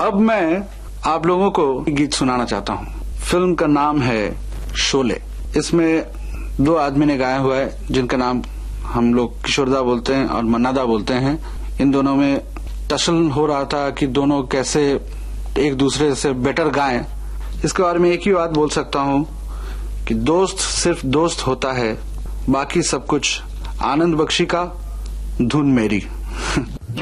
अब मैं आप लोगों को गीत सुनाना चाहता हूँ। फिल्म का नाम है शोले। इसमें दो आदमी ने गाया हुआ है जिनका नाम हम लोग किशोरदा बोलते हैं और मन्नादा बोलते हैं। इन दोनों में टसल हो रहा था कि दोनों कैसे एक दूसरे से बेटर गाएं। इसके बारे में एक ही बात बोल सकता हूँ कि दोस्त सिर्फ दोस्त होता है, बाकी सब कुछ आनंद बख्शी का धुन मेरी।